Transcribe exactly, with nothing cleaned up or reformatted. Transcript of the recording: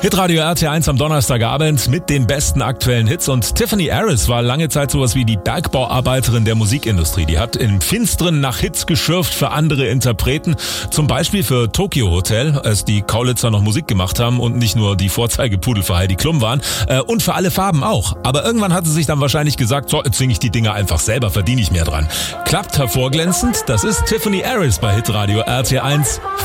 Hitradio R T eins am Donnerstagabend mit den besten aktuellen Hits, und Tiffany Harris war lange Zeit sowas wie die Bergbauarbeiterin der Musikindustrie. Die hat im Finsteren nach Hits geschürft für andere Interpreten, zum Beispiel für Tokyo Hotel, als die Kaulitzer noch Musik gemacht haben und nicht nur die Vorzeigepudel für Heidi Klum waren, äh, und für alle Farben auch. Aber irgendwann hat sie sich dann wahrscheinlich gesagt, so, jetzt singe ich die Dinger einfach selber, verdiene ich mehr dran. Klappt hervorglänzend, das ist Tiffany Harris bei Hitradio R T eins.